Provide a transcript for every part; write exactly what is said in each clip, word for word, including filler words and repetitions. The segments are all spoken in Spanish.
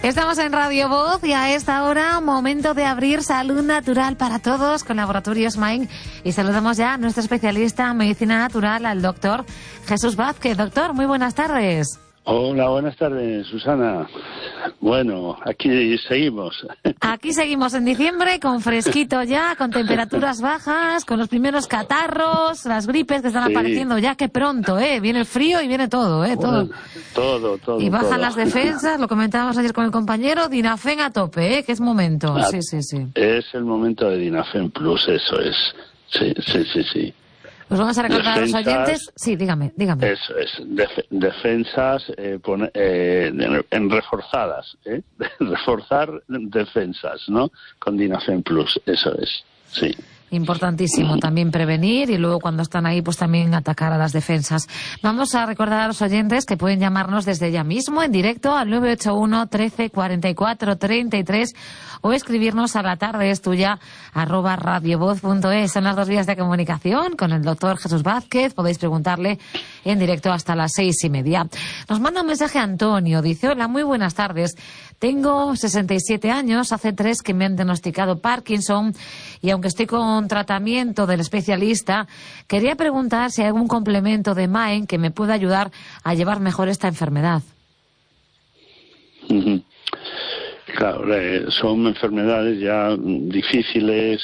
Estamos en Radio Voz y a esta hora, momento de abrir salud natural para todos con Laboratorios Main. Y saludamos ya a nuestro especialista en medicina natural, al doctor Jesús Vázquez. Doctor, muy buenas tardes. Hola, buenas tardes, Susana. Bueno, aquí seguimos. Aquí seguimos en diciembre con fresquito ya, con temperaturas bajas, con los primeros catarros, las gripes que están sí. apareciendo ya, que pronto, ¿eh? Viene el frío y viene todo, ¿eh? Todo, bueno, todo, todo. Y bajan todo. las defensas, lo comentábamos ayer con el compañero, Dinafen a tope, ¿eh? Que es momento. Ah, sí, sí, sí. Es el momento de Dinafen Plus, eso es. Sí, sí, sí, sí. Pues vamos a recordar defensas, a los oyentes. Sí, dígame, dígame. Eso es, def, defensas eh, pone, eh, en, en reforzadas, ¿eh? Reforzar defensas, ¿no? Con Dinafen Plus, eso es, sí. Importantísimo también prevenir y luego cuando están ahí pues también atacar a las defensas. Vamos a recordar a los oyentes que pueden llamarnos desde ya mismo en directo al nueve ocho uno, trece, cuarenta y cuatro, treinta y tres o escribirnos a la tarde es tuya arroba radiovoz punto es. Son las dos vías de comunicación con el doctor Jesús Vázquez. Podéis preguntarle en directo hasta las seis y media. Nos manda un mensaje Antonio. Dice, hola, muy buenas tardes. Tengo sesenta y siete años, hace tres que me han diagnosticado Parkinson y aunque estoy con tratamiento del especialista, quería preguntar si hay algún complemento de Maen que me pueda ayudar a llevar mejor esta enfermedad. Claro, eh, son enfermedades ya difíciles,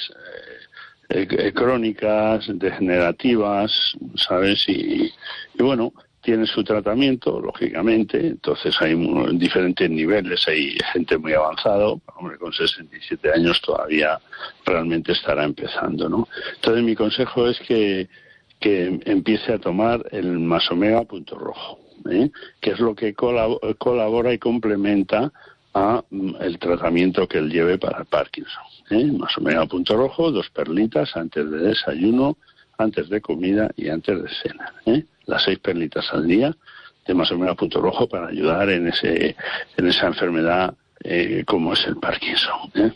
eh, eh, crónicas, degenerativas, ¿sabes? Y, y bueno, tiene su tratamiento, lógicamente, entonces hay diferentes niveles, hay gente muy avanzado, hombre, con sesenta y siete años todavía realmente estará empezando, ¿no? Entonces mi consejo es que, que empiece a tomar el Masomega punto rojo, ¿eh? Que es lo que colab- colabora y complementa a el tratamiento que él lleve para el Parkinson, ¿eh? Masomega punto rojo, dos perlitas antes de desayuno, antes de comida y antes de cena, ¿eh? Las seis perlitas al día de Masomega punto rojo para ayudar en ese en esa enfermedad eh, como es el Parkinson, ¿eh?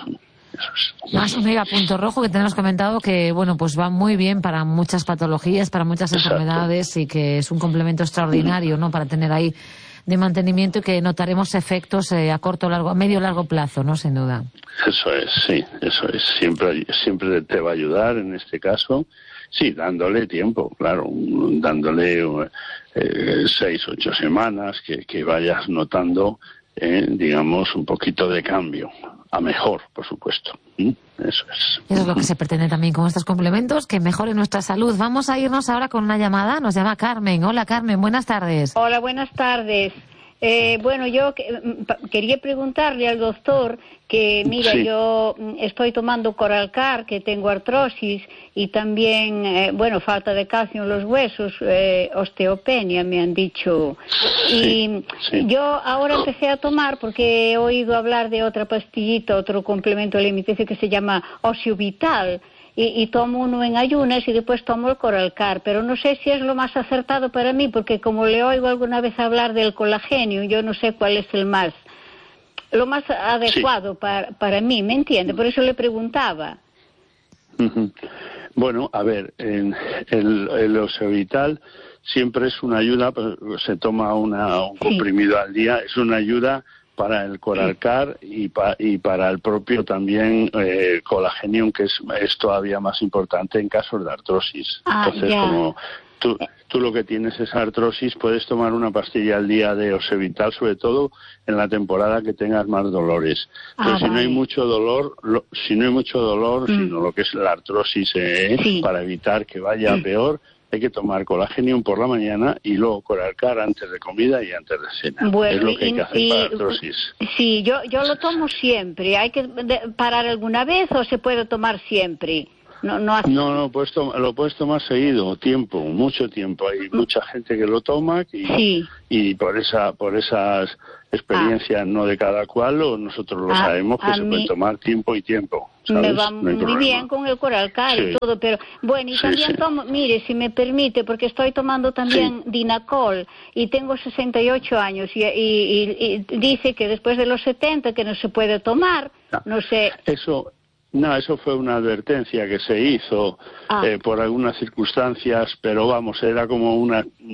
Eso es. Masomega punto rojo, que tenemos comentado que bueno pues va muy bien para muchas patologías, para muchas enfermedades. Exacto. Y que es un complemento extraordinario, ¿no? Para tener ahí de mantenimiento y que notaremos efectos eh, a corto, largo, a medio largo plazo, ¿no? Sin duda. Eso es, sí, eso es. Siempre, siempre te va a ayudar en este caso. Sí, dándole tiempo, claro, dándole eh, seis, ocho semanas que, que vayas notando, eh, digamos, un poquito de cambio, a mejor, por supuesto. ¿Mm? Eso es. Eso es lo que se pretende también con estos complementos, que mejore nuestra salud. Vamos a irnos ahora con una llamada, nos llama Carmen. Hola Carmen, buenas tardes. Hola, buenas tardes. Eh, bueno, yo quería preguntarle al doctor que, mira, sí. yo estoy tomando Coralcar, que tengo artrosis y también, eh, bueno, falta de calcio en los huesos, eh, osteopenia, me han dicho. Sí, y sí. yo ahora empecé a tomar, porque he oído hablar de otra pastillita, otro complemento alimenticio que se llama Osteovital. Y, y tomo uno en ayunas y después tomo el Coralcar, pero no sé si es lo más acertado para mí, porque como le oigo alguna vez hablar del colágeno, yo no sé cuál es el más, lo más adecuado sí. para, para mí, ¿me entiende? Por eso le preguntaba. Uh-huh. Bueno, a ver, en el, el Osteovital siempre es una ayuda, se toma una, un comprimido sí. al día, es una ayuda para el Coralcar y, pa, y para el propio también eh, Colagenium, que es, es todavía más importante en casos de artrosis. Ah, Entonces, ya. como tú, tú lo que tienes es artrosis, puedes tomar una pastilla al día de Osteovital, sobre todo en la temporada que tengas más dolores. Ah, Pero si vale. no hay mucho dolor, lo, si no hay mucho dolor, mm. sino lo que es la artrosis, eh, sí. para evitar que vaya mm. peor, hay que tomar Colagenium por la mañana y luego Coralcar antes de comida y antes de cena. Bueno, es lo que hay que hacer y, para artrosis. Sí, yo, yo lo tomo siempre. ¿Hay que parar alguna vez o se puede tomar siempre? No, no, hace... no, no puedes tom- lo puedes tomar seguido, tiempo, mucho tiempo. Hay mucha gente que lo toma y, sí. y por esa por esas experiencias ah. no de cada cual, o nosotros lo ah, sabemos que se mí... puede tomar tiempo y tiempo. ¿Sabes? Me va no muy problema. bien con el Coralcar sí. y todo, pero bueno, y sí, también sí. tomo, mire, si me permite, porque estoy tomando también sí. Dinacol y tengo sesenta y ocho años y, y, y, y dice que después de los setenta que no se puede tomar, no, no sé. Eso... No, eso fue una advertencia que se hizo ah. eh, por algunas circunstancias, pero vamos, era como una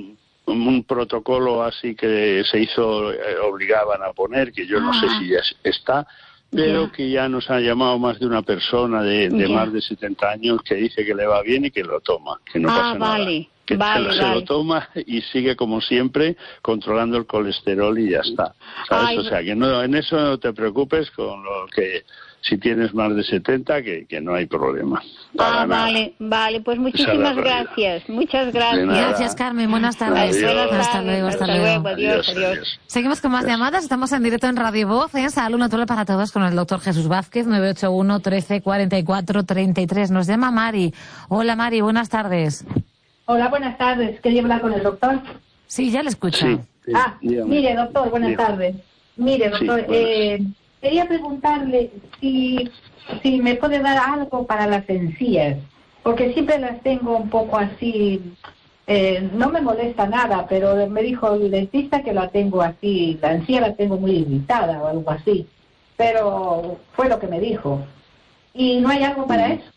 un protocolo así que se hizo, eh, obligaban a poner, que yo no Ah. sé si ya está, pero Ya. que ya nos ha llamado más de una persona de, de Ya. más de setenta años que dice que le va bien y que lo toma, que no Ah, pasa nada. vale, Que vale, se, se vale. lo toma y sigue como siempre controlando el colesterol y ya está. ¿Sabes? Ay, O sea, que no, en eso no te preocupes con lo que si tienes más de setenta, que, que no hay problema. Para Ah, nada. vale, vale, pues Esa muchísimas es la realidad. gracias, muchas gracias. De nada. Gracias, Carmen. Buenas tardes. Adiós. Buenas Hasta tardes, luego, hasta, hasta luego. luego. Adiós, adiós. Seguimos con más llamadas. Estamos en directo en Radio Voz, en Salud Natural para Todos, con el doctor Jesús Vázquez, nueve ocho uno, trece, cuarenta y cuatro, treinta y tres. Nos llama Mari. Hola, Mari, buenas tardes. Hola, buenas tardes. ¿Quería hablar con el doctor? Sí, ya le escucho. Sí, sí, ah, dígame. mire, doctor, buenas Dígame. tardes. Mire, doctor, Sí, buenas. eh, quería preguntarle si, si me puede dar algo para las encías, porque siempre las tengo un poco así, eh, no me molesta nada, pero me dijo el dentista que la tengo así, la encía la tengo muy irritada o algo así, pero fue lo que me dijo. ¿Y no hay algo para eso?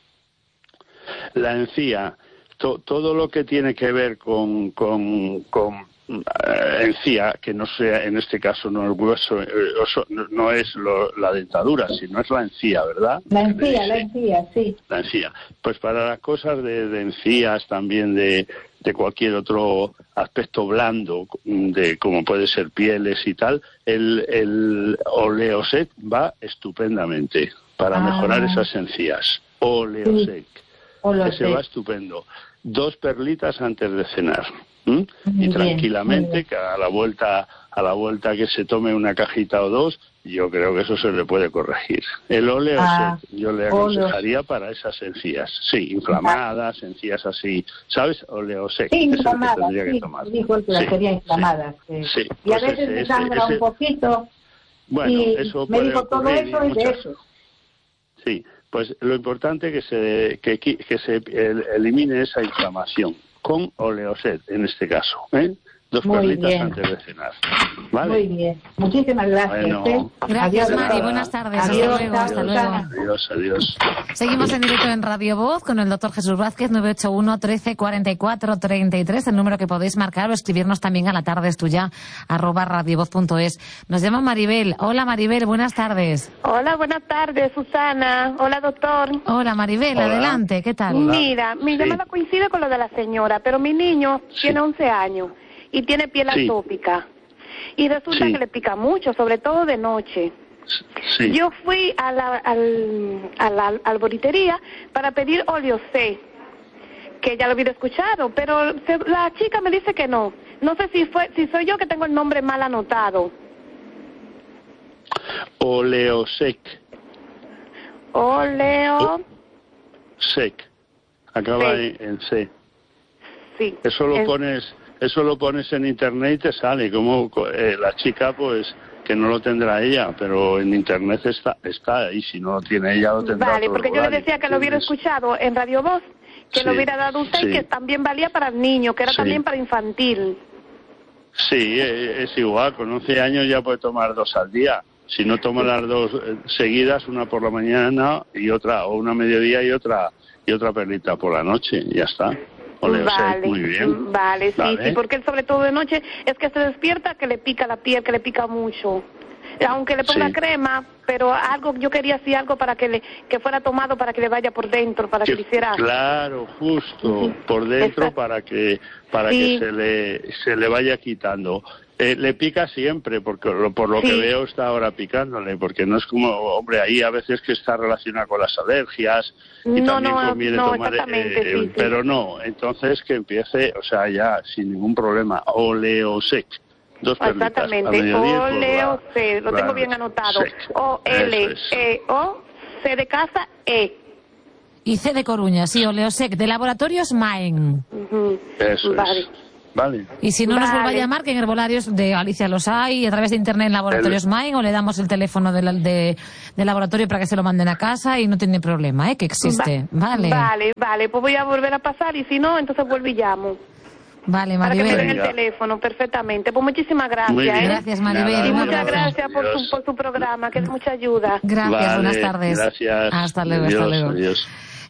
La encía, to, todo lo que tiene que ver con, con, con eh, encía, que no sea, en este caso no el hueso, eh, oso, no, no es lo, la dentadura, sino es la encía, ¿verdad? La encía, Sí, la encía, sí. la encía. Pues para las cosas de, de encías, también de, de cualquier otro aspecto blando, de como puede ser pieles y tal, el, el Oleoset va estupendamente para Ah. mejorar esas encías. Oleosec. O lo Ese sé. va estupendo. Dos perlitas antes de cenar. ¿m? Muy Y bien, tranquilamente, muy bien. que a la vuelta a la vuelta que se tome una cajita o dos, yo creo que eso se le puede corregir. El óleo Ah, yo le óleo. aconsejaría para esas encías. Sí, inflamadas, encías así, ¿sabes? Oleosec. Sí, es el que inflamadas, tendría que sí, tomar. dijo él que las Sí, quería sí, inflamadas. sí. sí, Y a pues veces ese- me ese- sangra ese- un poquito Bueno, y eso me puede dijo todo ocurrir y eso y de muchas- eso. Sí, pues lo importante es que se que, qui- que se el- elimine esa inflamación con Oleoset en este caso, ¿eh? Dos Muy perlitas bien. antes de cenar. ¿Vale? Muy bien. Muchísimas gracias. Bueno. ¿eh? Gracias, Adiós, Mari. doctor. Buenas tardes. Adiós, hasta luego, hasta chao, luego. Susana. Adiós, adiós. Seguimos en directo en Radio Voz con el doctor Jesús Vázquez, nueve ocho uno, trece, cuarenta y cuatro, treinta y tres, el número que podéis marcar o escribirnos también a la tarde es tuya, arroba radiovoz punto es. Nos llama Maribel. Hola, Maribel, buenas tardes. Hola, buenas tardes, Susana. Hola, doctor. Hola, Maribel, Hola. adelante, ¿qué tal? Hola. Mira, mi Sí. llamada coincide con lo de la señora, pero mi niño Sí. tiene once años y tiene piel Sí. atópica. Y resulta Sí. que le pica mucho, sobre todo de noche. Sí. Yo fui a la, al, a la arboritería para pedir Oleoset, que ya lo había escuchado, pero se- la chica me dice que no. No sé si fue, si soy yo que tengo el nombre mal anotado. Oleosec. Oleo, Sec. Acaba Sí. en, en C. sí. Eso lo Es- pones, eso lo pones en internet y te sale. Como eh, la chica, pues, que no lo tendrá ella, pero en internet está, está y si no lo tiene ella lo tendrá. Vale, otro porque yo le lugar, decía que lo hubiera ¿entiendes? escuchado en Radio Voz, que Sí, lo hubiera dado usted sí. y que también valía para el niño, que era Sí. también para infantil. Sí, eh, es igual, con once años ya puede tomar dos al día. Si no toma las dos eh, seguidas, una por la mañana y otra, o una a mediodía y otra y otra perlita por la noche, ya está. Oleosec, Vale, muy bien. vale, sí, Vale. sí, porque él sobre todo de noche es que se despierta que le pica la piel, que le pica mucho. Aunque le ponga Sí. crema, pero algo, yo quería así algo para que le que fuera tomado para que le vaya por dentro, para que, Que- le hiciera. Claro, justo Sí. por dentro Exacto. para que para Sí. que se le se le vaya quitando. Eh, le pica siempre, porque lo- por lo Sí. que veo está ahora picándole, porque no es como, hombre, ahí a veces que está relacionado con las alergias y No, también no, conviene no, tomar, exactamente, eh, sí, sí. pero no, entonces que empiece, o sea, ya sin ningún problema, Oleosec, dos perlitas, a Exactamente, mediodía y por la- Oleoset, lo tengo claro, bien anotado. sec. O L Eso es. E O C de casa E. Y C de Coruña, sí, Oleosec, de Laboratorios Maen. Ujú. Eso Vale. es. Vale. Y si no nos vuelva a Vale. llamar, que en herbolarios de Galicia los hay, y a través de internet en Laboratorios El- Maen, o le damos el teléfono del de, del laboratorio para que se lo manden a casa y no tiene problema, ¿eh? Que existe. Va- Vale. Vale, vale, pues voy a volver a pasar y si no, entonces vuelvo y llamo. Vale, Para que me den Maribel. el Venga. teléfono, perfectamente. Pues muchísimas gracias, Muy bien. ¿eh? Gracias, Maribel. Nada, Y Un muchas abrazo. gracias por Adiós. su, por su programa, que es mucha ayuda. Gracias, Vale, buenas tardes. Gracias. Hasta luego, Adiós, hasta luego. Adiós.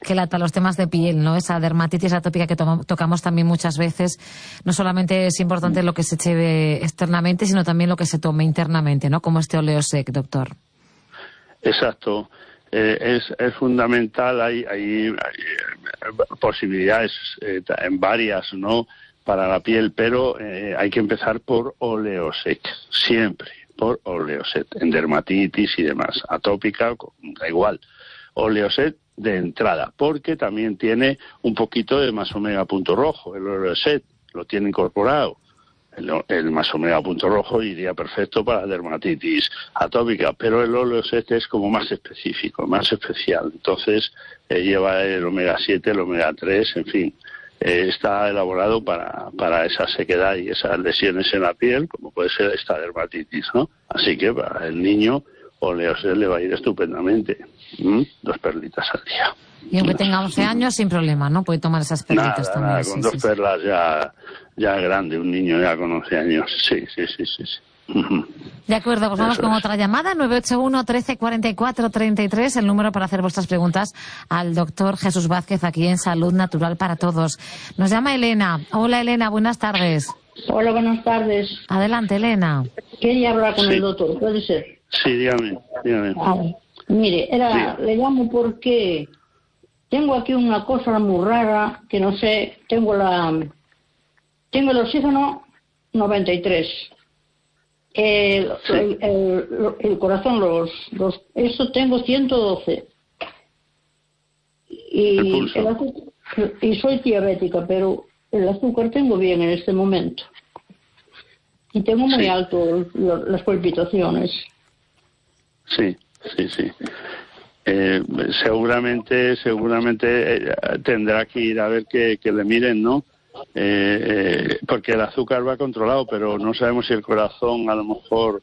que la, los temas de piel, ¿no? Esa dermatitis atópica que to tocamos también muchas veces. No solamente es importante lo que se eche externamente, sino también lo que se tome internamente, ¿no? Como este Oleosec, doctor. Exacto. Eh, es, es fundamental, hay, hay, hay posibilidades eh, en varias, ¿no?, para la piel, pero eh, hay que empezar por Oleosec, siempre por Oleosec, en dermatitis y demás, atópica, da igual, Oleosec de entrada, porque también tiene un poquito de más omega punto rojo, el Oleosec lo tiene incorporado. El, el más omega punto rojo iría perfecto para la dermatitis atópica, pero el Oleosec es como más específico, más especial. Entonces eh, lleva el omega siete, el omega tres, en fin, eh, está elaborado para, para esa sequedad y esas lesiones en la piel, como puede ser esta dermatitis, ¿no? Así que para el niño Oleosec le va a ir estupendamente. ¿Mm? Dos perlitas al día. Y aunque tenga once años, sin problema, ¿no? Puede tomar esas perlitas nada, también. Nada, sí, con sí, dos sí. perlas ya, ya grande, un niño ya con once años. Sí, sí, sí, sí. sí. De acuerdo, pues vamos Eso con es. otra llamada, nueve ocho uno, trece, cuarenta y cuatro, treinta y tres, el número para hacer vuestras preguntas al doctor Jesús Vázquez aquí en Salud Natural para Todos. Nos llama Elena. Hola, Elena, buenas tardes. Hola, buenas tardes. Adelante, Elena. Quería hablar con Sí. el doctor, ¿puede ser? Sí, dígame, dígame. Ah, mire, era, Sí. le llamo porque tengo aquí una cosa muy rara que no sé, tengo la tengo el oxígeno noventa y tres, el, Sí. el, el, el corazón los, los eso tengo ciento doce y El pulso. el azúcar, y soy diabética, pero el azúcar tengo bien en este momento y tengo muy Sí. alto lo- las palpitaciones. Sí, sí, sí. Eh, seguramente, seguramente eh, tendrá que ir a ver que, que le miren, ¿no? Eh, eh, porque el azúcar va controlado, pero no sabemos si el corazón a lo mejor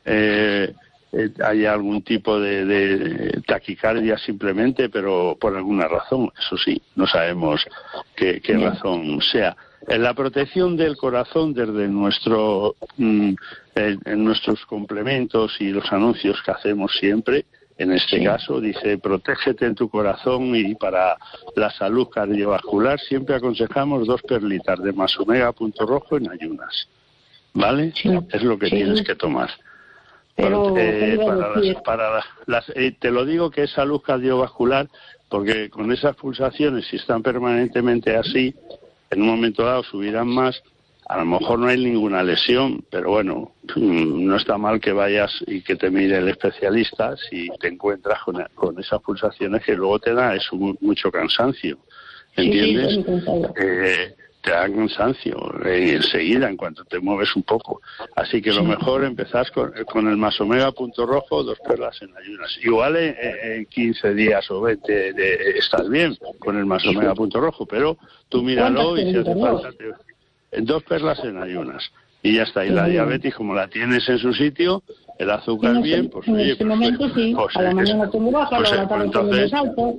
eh, eh, hay algún tipo de, de taquicardia simplemente, pero por alguna razón, eso sí, no sabemos qué, qué Bien. razón sea. En la protección del corazón, desde nuestro mm, eh, en nuestros complementos y los anuncios que hacemos siempre, en este Sí. caso dice protégete en tu corazón, y para la salud cardiovascular siempre aconsejamos dos perlitas de más omega punto rojo en ayunas, ¿vale? Sí. Es lo que Sí. tienes que tomar. Pero, Porque, ¿qué iba a para decir? las, para las, las- eh, te lo digo que es salud cardiovascular, porque con esas pulsaciones, si están permanentemente así, en un momento dado subirán más. A lo mejor no hay ninguna lesión, pero bueno, no está mal que vayas y que te mire el especialista si te encuentras con, con esas pulsaciones que luego te da eso, mu- mucho cansancio, Sí, sí, ¿entiendes? estoy muy cansada. Eh, te da cansancio eh, enseguida, en cuanto te mueves un poco. Así que lo Sí. mejor empezás con, con el más omega punto rojo, dos perlas en ayunas. Igual en, en quince días o veinte de, estás bien con el más omega punto rojo, pero tú míralo y si hace ¿Cuántas falta... Te, dos perlas en ayunas y ya está. Y Sí, la muy bien. diabetes, como la tienes en su sitio, el azúcar En bien, este, pues en oye, este pues, momento sí, pues, a la es- mañana tengo baja, pues, a la eh, tarde pues, tengo entonces, más alto.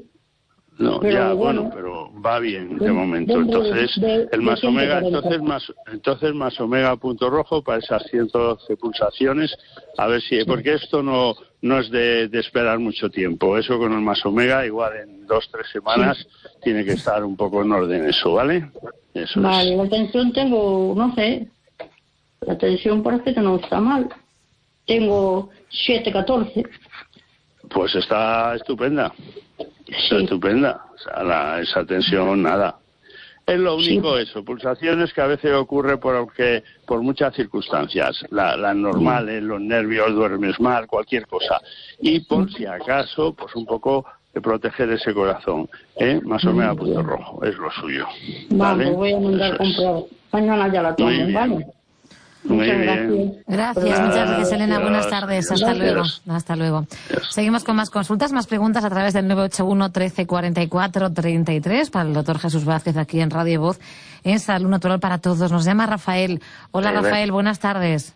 no, pero ya, bueno, bueno, pero va bien de den- momento. dentro de- Entonces, de- el de más omega, ciento cuarenta. entonces más, entonces más omega punto rojo para esas ciento doce pulsaciones, a ver si, porque esto no no es de, de esperar mucho tiempo. Eso con el más omega, igual en dos, tres semanas, tiene que estar un poco en orden eso, ¿vale? Eso Vale, es. la tensión tengo, no sé, la tensión parece que no está mal. Tengo siete catorce. Pues está estupenda. Está Sí. estupenda. O sea, la- esa tensión, nada. Es lo único Sí. eso, pulsaciones que a veces ocurre porque, por muchas circunstancias. La, la normal, eh, los nervios, duermes mal, cualquier cosa. Y por si acaso, pues un poco de proteger ese corazón. ¿eh? Más o menos punto rojo, es lo suyo. Vale, ¿Vale? voy a mandar a Eso es. comprar. Mañana ya la tomo, Muy bien. ¿vale? Muy Muchas bien. gracias. Gracias, muchas gracias, Elena. Gracias. Buenas tardes. Hasta Gracias. luego. Hasta luego. Gracias. Seguimos con más consultas, más preguntas a través del nueve ocho uno, trece, cuarenta y cuatro, treinta y tres para el doctor Jesús Vázquez aquí en Radio Voz en Salud Natural para Todos. Nos llama Rafael. Hola, Sí, Rafael. Buenas tardes.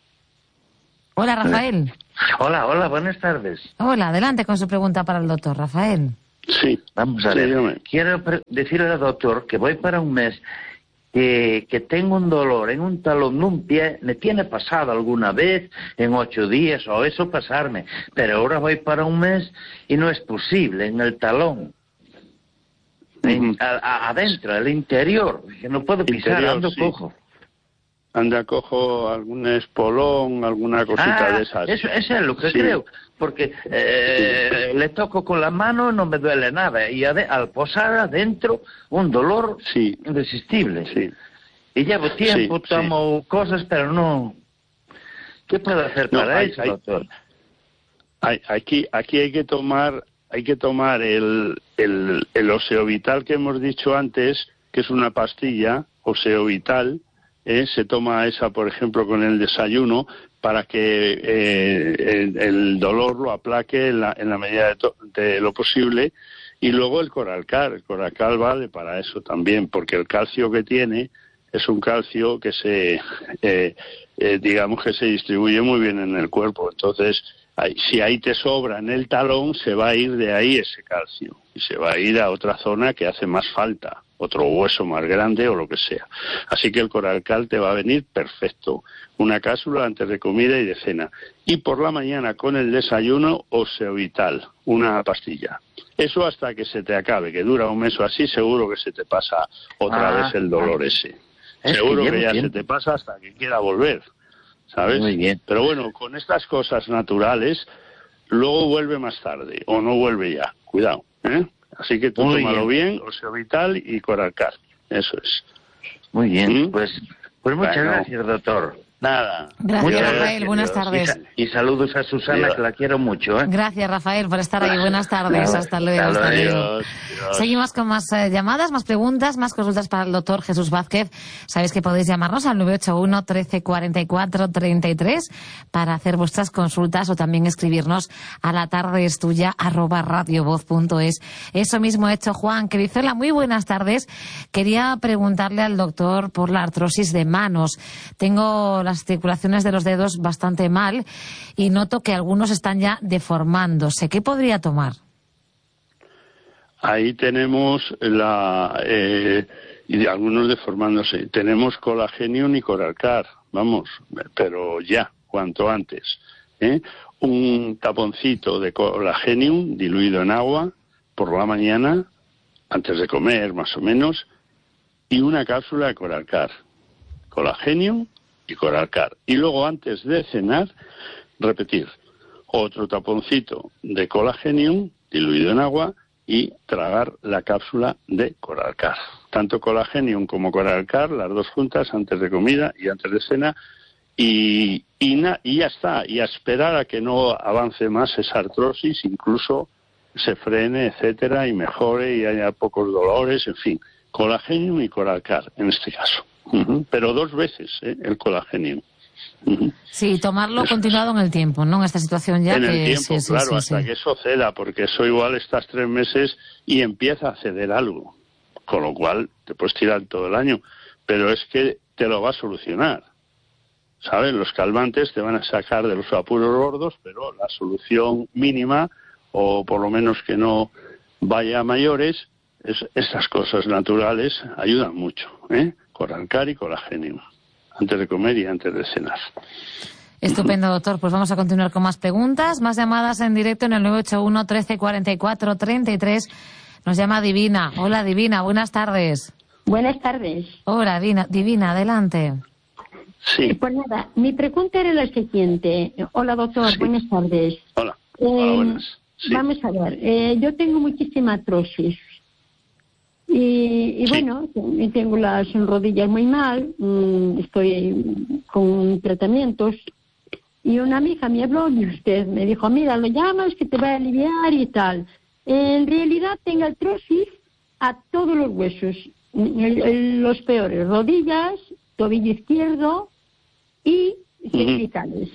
Hola, Rafael. Hola, hola, buenas tardes. Hola, adelante con su pregunta para el doctor Rafael. Sí. Vamos a Sí, ver. dígame. Quiero pre- decirle al doctor que voy para un mes, que, que tengo un dolor en un talón de un pie. Me tiene pasado alguna vez en ocho días o eso pasarme, pero ahora voy para un mes y no es posible en el talón. En, a, a, adentro, el interior, que no puedo pisar, interior, ando sí. cojo. Anda, cojo algún espolón, alguna cosita ah, de esas. Eso, eso es lo que sí. creo, porque eh, sí. le toco con la mano y no me duele nada, y ade, al posar adentro un dolor sí. irresistible. Sí. Y llevo tiempo, sí, tomo sí. cosas, pero no... ¿Qué puedo hacer no, para hay, eso, hay, doctor? Hay, aquí, aquí hay que tomar... Hay que tomar el, el, el Oseovital que hemos dicho antes, que es una pastilla, Oseovital, eh, se toma esa, por ejemplo, con el desayuno, para que eh, el, el dolor lo aplaque en la, en la medida de, to, de lo posible. Y luego el Coralcar, el Coralcar vale para eso también, porque el calcio que tiene es un calcio que se, eh, eh, digamos que se distribuye muy bien en el cuerpo, entonces... Si ahí te sobra en el talón, se va a ir de ahí ese calcio y se va a ir a otra zona que hace más falta, otro hueso más grande o lo que sea. Así que el Coralcal te va a venir perfecto. Una cápsula antes de comida y de cena. Y por la mañana con el desayuno, Oseovital, una pastilla. Eso hasta que se te acabe, que dura un mes o así, seguro que se te pasa otra ah, vez el dolor ah, ese. Seguro que, que ya tiempo. se te pasa hasta que quiera volver. ¿Sabes? Muy bien. Pero bueno, con estas cosas naturales, luego vuelve más tarde, o no vuelve ya. Cuidado, ¿eh? Así que tú Muy tómalo bien, bien Oseovital y Coralcar. Eso es. Muy bien, ¿Mm? pues, pues muchas bueno. gracias, doctor. Nada. Gracias, Muchas Rafael. Gracias, buenas tardes. Y, y saludos a Susana, Dios. que la quiero mucho. ¿eh? Gracias, Rafael, por estar ahí. Buenas tardes. Hasta, hasta luego. Hasta luego. Dios, Dios. Seguimos con más eh, llamadas, más preguntas, más consultas para el doctor Jesús Vázquez. Sabéis que podéis llamarnos al nueve ocho uno, trece, cuarenta y cuatro, treinta y tres para hacer vuestras consultas o también escribirnos a la tarde es tuya arroba radiovoz punto es. Eso mismo ha hecho Juan, que dice: hola, muy buenas tardes. Quería preguntarle al doctor por la artrosis de manos. Tengo las articulaciones de los dedos bastante mal y noto que algunos están ya deformándose. ¿Qué podría tomar? Ahí tenemos la eh, y algunos deformándose. Tenemos Colagenium y Coralcar, vamos, pero ya, cuanto antes. ¿eh? Un taponcito de Colagenium diluido en agua por la mañana, antes de comer más o menos, y una cápsula de Coralcar. Colagenium y Coralcar. Y luego, antes de cenar, repetir otro taponcito de Colagenium diluido en agua y tragar la cápsula de Coralcar. Tanto Colagenium como Coralcar, las dos juntas, antes de comida y antes de cena, y, y, na, y ya está. Y a esperar a que no avance más esa artrosis, incluso se frene, etcétera, y mejore y haya pocos dolores, en fin. Colagenium y Coralcar, en este caso. Uh-huh. Pero dos veces, ¿eh? el Colagenium. Uh-huh. Sí, tomarlo eso continuado es. en el tiempo, ¿no? En esta situación ya en que... el tiempo, sí, claro, sí, hasta sí. que eso ceda, porque eso igual estás tres meses y empieza a ceder algo, con lo cual te puedes tirar todo el año, pero es que te lo va a solucionar, ¿sabes? Los calmantes te van a sacar de los apuros gordos, pero la solución mínima, o por lo menos que no vaya a mayores, es, esas cosas naturales ayudan mucho, ¿eh? Coralcar y Colagenium, antes de comer y antes de cenar. Estupendo, doctor. Pues vamos a continuar con más preguntas, más llamadas en directo en el nueve ocho uno, trece, cuarenta y cuatro, treinta y tres. Nos llama Divina. Hola, Divina, buenas tardes. Buenas tardes. Hola, Divina, Divina, adelante. Sí. Eh, pues nada, mi pregunta era la siguiente. Hola, doctor, sí. buenas tardes. Hola, eh, Hola buenas. Sí. Vamos a ver, eh, yo tengo muchísima artrosis. Y, y sí. bueno, tengo las rodillas muy mal, mmm, estoy con tratamientos. Y una amiga me habló de usted, me dijo, mira, lo llamas que te va a aliviar y tal. En realidad tengo artrosis a todos los huesos, el, el, los peores, rodillas, tobillo izquierdo y cervicales.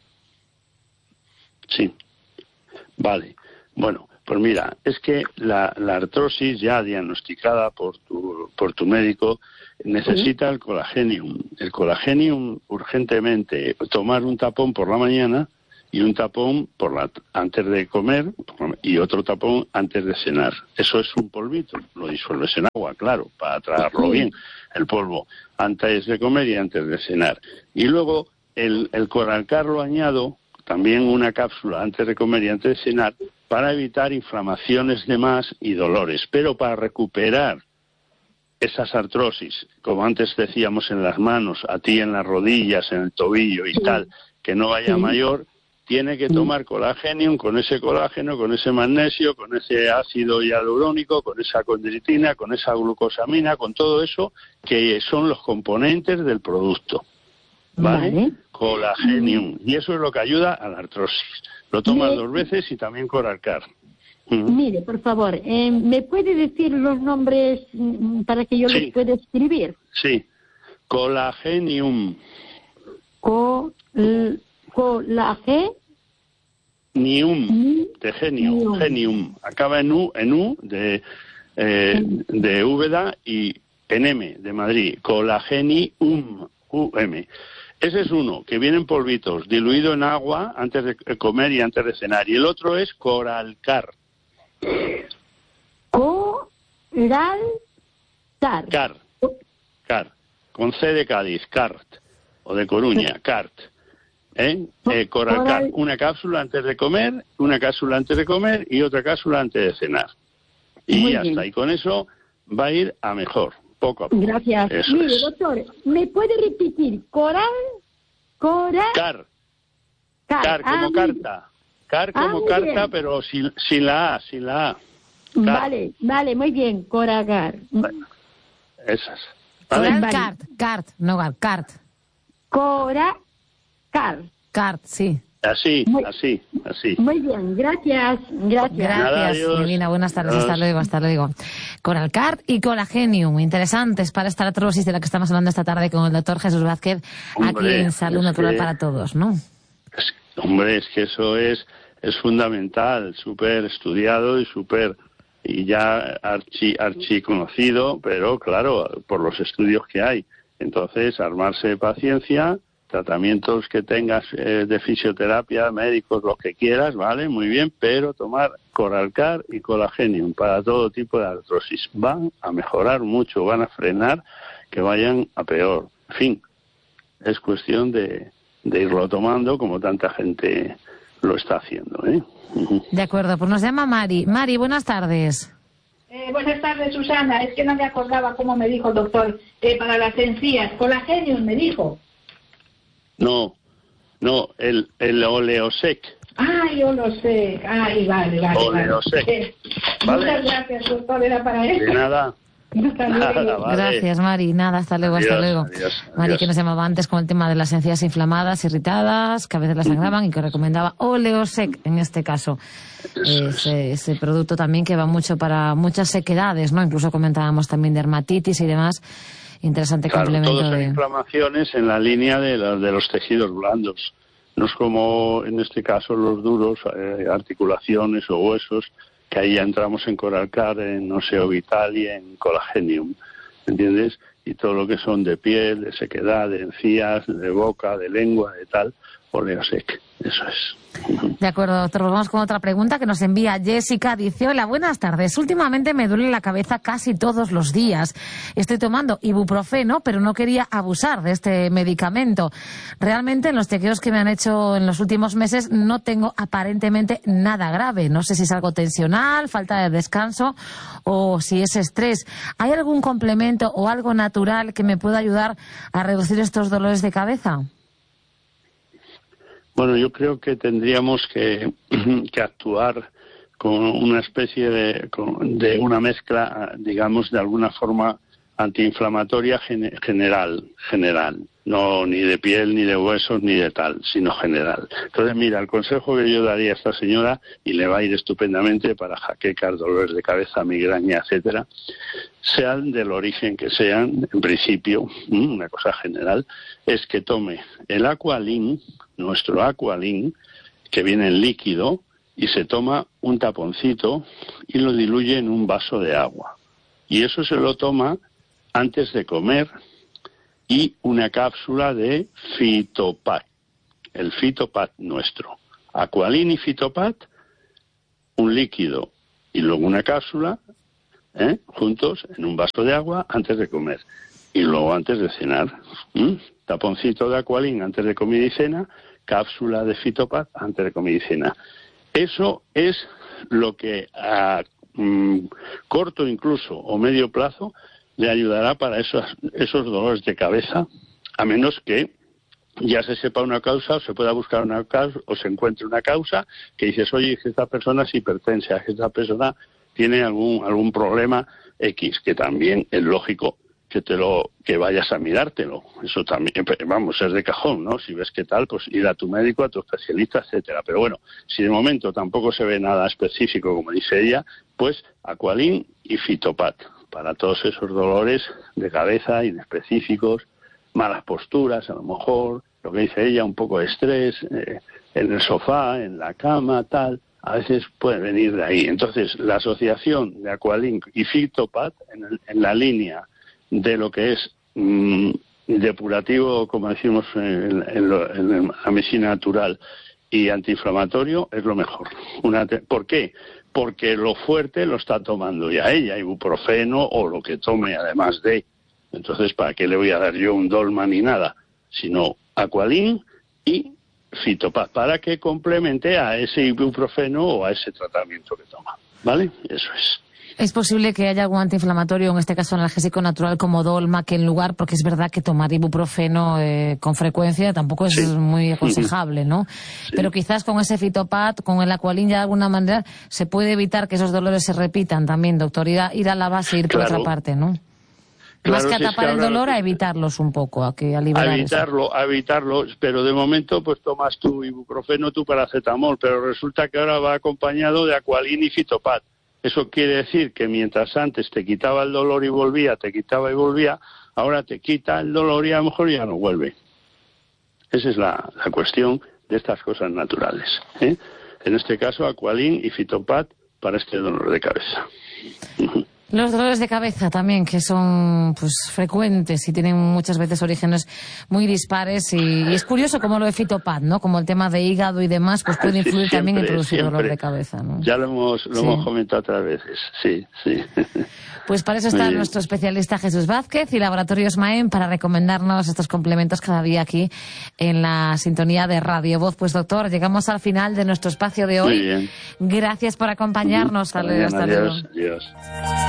Sí, vale. Bueno, pues mira, es que la, la artrosis ya diagnosticada por tu, por tu médico necesita ¿Sí? el colagenium. El colagenium urgentemente, tomar un tapón por la mañana y un tapón por la, antes de comer y otro tapón antes de cenar. Eso es un polvito, lo disuelves en agua, claro, para tragarlo ¿Sí? bien, el polvo, antes de comer y antes de cenar. Y luego el, el Coralcar lo añado también una cápsula antes de comer y antes de cenar para evitar inflamaciones de más y dolores. Pero para recuperar esas artrosis, como antes decíamos en las manos, a ti en las rodillas, en el tobillo y sí. tal, que no vaya sí. mayor, tiene que tomar Colagenium con ese colágeno, con ese magnesio, con ese ácido hialurónico, con esa condritina, con esa glucosamina, con todo eso que son los componentes del producto. ¿Vale? Vale. Colagenium. Y eso es lo que ayuda a la artrosis. Lo tomas dos veces y también Coralcar. Mire, por favor, eh, ¿me puede decir los nombres para que yo sí. los pueda escribir? Sí. Colagenium. Co, colage. Nium, de genio, Nium. Genium. Acaba en U, en U de, eh, de Úbeda y en M, de Madrid. Colagenium, U M. Ese es uno, que viene en polvitos, diluido en agua antes de comer y antes de cenar. Y el otro es Coralcar. Coralcar. Car. Car. Con C de Cádiz, Cart. O de Coruña, Cart. ¿Eh? Eh, Coralcar. Una cápsula antes de comer, una cápsula antes de comer y otra cápsula antes de cenar. Y Muy ya bien. está. Y con eso va a ir a mejor. Poco a poco. Gracias. Eso Mire, es. doctor, ¿me puede repetir? Coral, coral... Car. Car, Car como ah, carta. Car como ah, carta, bien. pero sin, sin la A, sin la A. Car. Vale, vale, muy bien, Coralcar. Bueno, esas. ¿Vale? Coral Vale. Cart, Cart, no Cart. Coralcar. Cart, sí. Así, Muy- así, así. Muy bien, gracias, gracias. Nada, Gracias, adiós. Divina. Buenas tardes. Adiós. Hasta luego, hasta luego. Coralcart y Colagenium, interesantes para esta artrosis de la que estamos hablando esta tarde con el doctor Jesús Vázquez, Hombre, aquí en Salud es Natural que- para Todos, ¿no? Es- hombre, es que eso es, es fundamental, súper estudiado y súper, y ya archi, archi conocido, pero claro, por los estudios que hay. Entonces, armarse de paciencia, tratamientos que tengas eh, de fisioterapia, médicos, los que quieras, ¿vale? Muy bien, pero tomar Coralcar y Colagenium para todo tipo de artrosis. Van a mejorar mucho, van a frenar que vayan a peor. En fin, es cuestión de, de irlo tomando como tanta gente lo está haciendo, ¿eh? Ujú. De acuerdo, pues nos llama Mari. Mari, buenas tardes. Eh, buenas tardes, Susana. Es que no me acordaba cómo me dijo el doctor. Eh, para las encías, Colagenium me dijo. No, no, el, el Oleosec. Ay, yo lo sé. Ay, vale, vale. Oleosec. vale. Eh, Vale. Muchas gracias, doctor. Era para eso. De nada. Hasta luego. Nada, vale. Gracias, Mari. Nada, hasta luego, hasta Adiós, luego. adiós, Mari, adiós. que nos llamaba antes con el tema de las encías inflamadas, irritadas, que a veces las sangraban y que recomendaba Oleosec en este caso. Eso es. Ese, ese producto también que va mucho para muchas sequedades, ¿no? Incluso comentábamos también dermatitis y demás. Interesante Claro, complemento todos son de... inflamaciones en la línea de, la- de los tejidos blandos. No es como en este caso los duros, eh, articulaciones o huesos, que ahí ya entramos en Coralcar, en Oseo Vital y en Colagenium, ¿entiendes? Y todo lo que son de piel, de sequedad, de encías, de boca, de lengua, de tal, Oleosec, eso es. De acuerdo, doctor. Vamos con otra pregunta que nos envía Jessica. Dice, hola, buenas tardes. Últimamente me duele la cabeza casi todos los días. Estoy tomando ibuprofeno, pero no quería abusar de este medicamento. Realmente en los chequeos que me han hecho en los últimos meses no tengo aparentemente nada grave. No sé si es algo tensional, falta de descanso o si es estrés. ¿Hay algún complemento o algo natural que me pueda ayudar a reducir estos dolores de cabeza? Bueno, yo creo que tendríamos que, que actuar con una especie de, con- de una mezcla, digamos, de alguna forma antiinflamatoria gene- general, general. No ni de piel, ni de huesos, ni de tal, sino general. Entonces, mira, el consejo que yo daría a esta señora, y le va a ir estupendamente para jaquecas, dolores de cabeza, migraña, etcétera, sean del origen que sean, en principio, ¿m? una cosa general, es que tome el Aqualin, nuestro Aqualin, que viene en líquido, y se toma un taponcito y lo diluye en un vaso de agua. Y eso se lo toma antes de comer, y una cápsula de Fitopat, el Fitopat nuestro. Aqualin y Fitopat, un líquido y luego una cápsula, ¿eh? juntos en un vaso de agua antes de comer. Y luego antes de cenar. ¿m? Taponcito de Aqualin antes de comida y cena cápsula de Fitopat antes de comedicina. Eso es lo que a mm, corto incluso o medio plazo le ayudará para esos, esos dolores de cabeza, a menos que ya se sepa una causa o se pueda buscar una causa o se encuentre una causa que dices, oye, que esta persona es hipertensa, que esta persona tiene algún algún problema X, que también es lógico que te lo que vayas a mirártelo. Eso también, vamos, es de cajón, ¿no? Si ves que tal, pues ir a tu médico, a tu especialista, etcétera. Pero bueno, si de momento tampoco se ve nada específico, como dice ella, pues Aqualin y Fitopat para todos esos dolores de cabeza inespecíficos, malas posturas, a lo mejor, lo que dice ella, un poco de estrés, eh, en el sofá, en la cama, tal, a veces puede venir de ahí. Entonces, la asociación de Aqualin y Fitopat, en, el, en la línea de lo que es mmm, depurativo, como decimos en, en, lo, en la medicina natural, y antiinflamatorio, es lo mejor. Una te- ¿Por qué? Porque lo fuerte lo está tomando ya ella, ibuprofeno o lo que tome además de. Entonces, ¿para qué le voy a dar yo un Dolma ni nada? Sino Aqualin y Fitopat, para que complemente a ese ibuprofeno o a ese tratamiento que toma. ¿Vale? Eso es. Es posible que haya algún antiinflamatorio, en este caso analgésico natural como Dolma, que en lugar, porque es verdad que tomar ibuprofeno eh, con frecuencia tampoco es sí. muy aconsejable, ¿no? Sí. Pero quizás con ese Fitopat, con el Aqualin, ya de alguna manera se puede evitar que esos dolores se repitan también, doctor. Ir a, ir a la base, ir por claro. otra parte, ¿no? Claro, más que a tapar si es que el dolor, que... a evitarlos un poco, a que a liberar a evitarlo, eso. a evitarlo, pero de momento pues tomas tu ibuprofeno, tu paracetamol, pero resulta que ahora va acompañado de Aqualin y Fitopat. Eso quiere decir que mientras antes te quitaba el dolor y volvía, te quitaba y volvía, ahora te quita el dolor y a lo mejor ya no vuelve. Esa es la, la cuestión de estas cosas naturales, ¿eh? En este caso, Aqualin y Fitopat para este dolor de cabeza. Los dolores de cabeza también, que son pues frecuentes y tienen muchas veces orígenes muy dispares, y, y es curioso como lo de Fitopat, ¿no? Como el tema de hígado y demás, pues puede influir sí, siempre, también en producir siempre. dolor de cabeza, ¿no? Ya lo hemos lo sí. hemos comentado otras veces, sí, sí. Pues para eso está nuestro especialista Jesús Vázquez y Laboratorios Maem para recomendarnos estos complementos cada día aquí en la sintonía de Radio Voz. Pues doctor, llegamos al final de nuestro espacio de hoy. Muy bien. Gracias por acompañarnos. Muy bien, adiós, adiós.